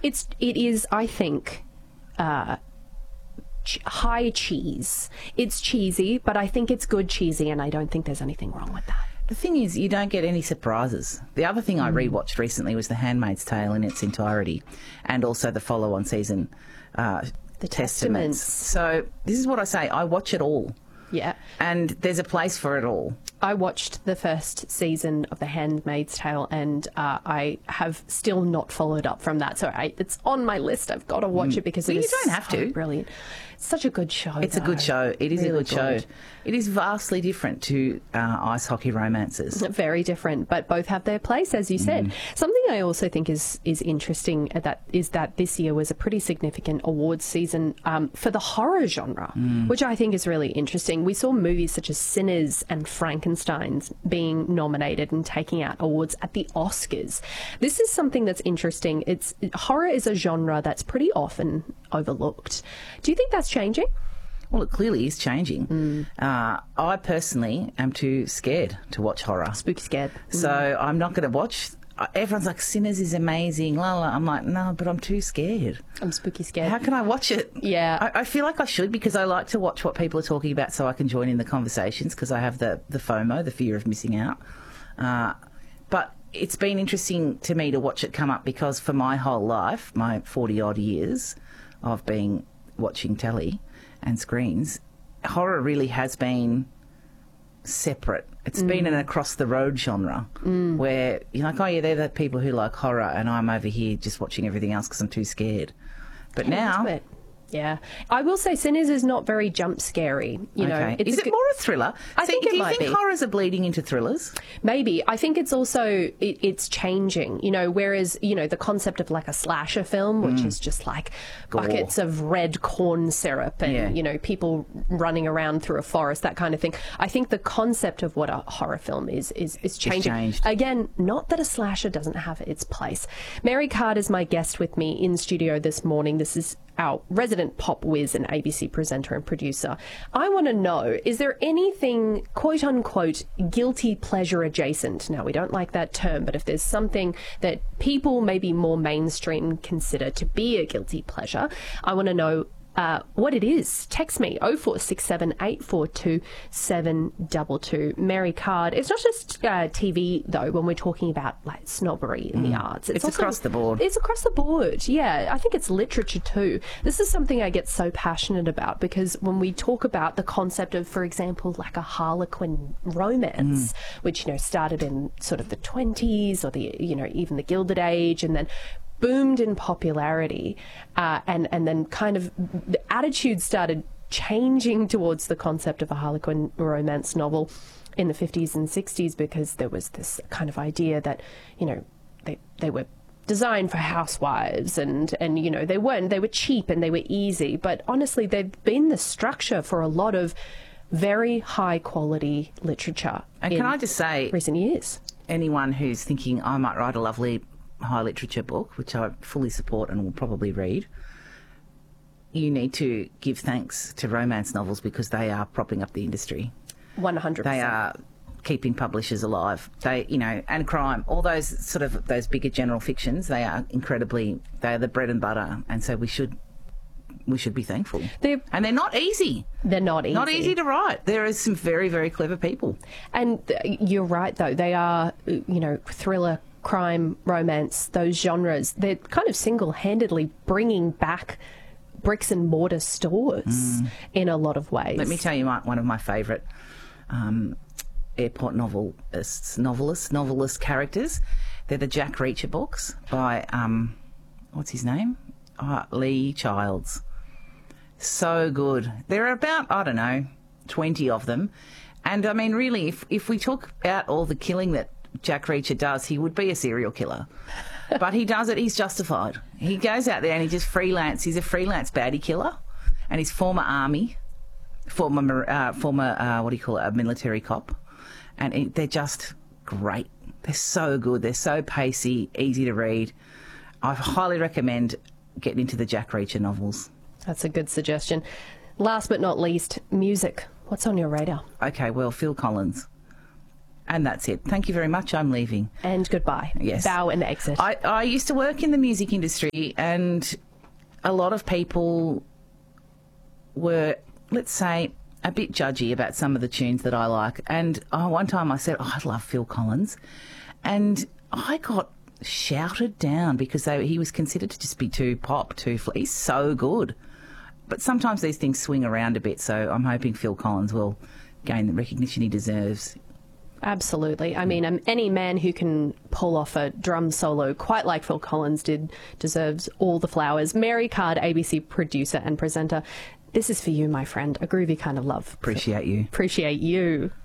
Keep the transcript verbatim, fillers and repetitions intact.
It's it is, I think, uh, ch- high cheese. It's cheesy, but I think it's good cheesy, and I don't think there's anything wrong with that. The thing is, you don't get any surprises. The other thing I rewatched recently was The Handmaid's Tale in its entirety, and also the follow-on season, uh, The Testaments. Testaments. So this is what I say, I watch it all. Yeah. And there's a place for it all. I watched the first season of The Handmaid's Tale, and uh, I have still not followed up from that. So I, it's on my list. I've got to watch it because Well, it you is don't have so to. brilliant. It's such a good show. It's a though. good show. It is Really a good, show. good. It is vastly different to uh, ice hockey romances. Very different, but both have their place, as you said. Something I also think is is interesting uh, that is that this year was a pretty significant awards season um, for the horror genre, which I think is really interesting. We saw movies such as Sinners and Frankenstein's being nominated and taking out awards at the Oscars. This is something that's interesting. It's horror is a genre that's pretty often overlooked. Do you think that's changing? Well, it clearly is changing. Mm. Uh, I personally am too scared to watch horror. Spooky scared. So I'm not going to watch. uh, Everyone's like, Sinners is amazing. La, la. I'm like, no, but I'm too scared. I'm spooky scared. How can I watch it? Yeah. I, I feel like I should, because I like to watch what people are talking about so I can join in the conversations, because I have the, the FOMO, the fear of missing out. Uh, but it's been interesting to me to watch it come up, because for my whole life, my forty-odd years of being watching telly and screens, horror really has been separate. It's mm. been an across-the-road genre mm. where you're like, oh, yeah, they're the people who like horror, and I'm over here just watching everything else because I'm too scared. But Yeah, now... that's it. Yeah. I will say Sinners is not very jump scary. You know, Okay. it's Is a it good- more a thriller? I See, think do it you might think be. horrors are bleeding into thrillers? Maybe. I think it's also, it, it's changing, you know, whereas, you know, the concept of like a slasher film, which is just like Gore. buckets of red corn syrup and, Yeah. you know, people running around through a forest, that kind of thing. I think the concept of what a horror film is, is, is changing. changed. Again, not that a slasher doesn't have its place. Mary Card is my guest with me in studio this morning. This is our resident pop whiz and A B C presenter and producer. I want to know, is there anything quote unquote guilty pleasure adjacent? Now, we don't like that term, but if there's something that people maybe more mainstream consider to be a guilty pleasure, I want to know uh, what it is. Text me oh four six seven, eight four two, seven two two. Mary Card. It's not just uh, T V though when we're talking about like snobbery in the arts. It's also- across the board. It's across the board. Yeah, I think it's literature too. This is something I get so passionate about, because when we talk about the concept of, for example, like a Harlequin romance, which, you know, started in sort of the twenties or the, you know, even the Gilded Age, and then boomed in popularity, uh, and and then kind of the attitude started changing towards the concept of a Harlequin romance novel in the fifties and sixties, because there was this kind of idea that, you know, they they were designed for housewives, and and you know, they weren't, they were cheap and they were easy, but honestly they've been the structure for a lot of very high quality literature And in can I just say, recent years. anyone who's thinking I might write a lovely high literature book, which I fully support and will probably read, you need to give thanks to romance novels, because they are propping up the industry. one hundred percent. They are keeping publishers alive. They, you know, and crime, all those sort of those bigger general fictions, they are incredibly, they are the bread and butter, and so we should we should be thankful. They're, And they're not easy. they're not easy. Not easy to write. There are some very, very clever people. And uh, you're right, though. They are, uh, you know, thriller, crime, romance, those genres. They're kind of single-handedly bringing back bricks and mortar stores in a lot of ways. Let me tell you my, one of my favourite um, airport novelists, novelists, novelist characters. They're the Jack Reacher books by, um, what's his name? Uh, Lee Childs. So good. There are about, I don't know, twenty of them. And I mean, really, if, if we talk about all the killing that Jack Reacher does, he would be a serial killer. But he does it, he's justified. He goes out there and he just freelance. He's a freelance baddie killer. And he's former army, former, uh, former uh, what do you call it, a military cop. And it, they're just great. They're so good. They're so pacey, easy to read. I highly recommend getting into the Jack Reacher novels. That's a good suggestion. Last but not least, music. What's on your radar? Okay, well, Phil Collins. And that's it. Thank you very much. I'm leaving. And goodbye. Yes. Bow and exit. I, I used to work in the music industry, and a lot of people were, let's say, a bit judgy about some of the tunes that I like. And oh, one time I said, oh, I love Phil Collins. And I got shouted down because they, he was considered to just be too pop, too... Fl- he's so good. But sometimes these things swing around a bit, so I'm hoping Phil Collins will gain the recognition he deserves. Absolutely. I mean, um, any man who can pull off a drum solo quite like Phil Collins did deserves all the flowers. Mary Card, A B C producer and presenter. This is for you, my friend. A groovy kind of love. Appreciate you. Appreciate you.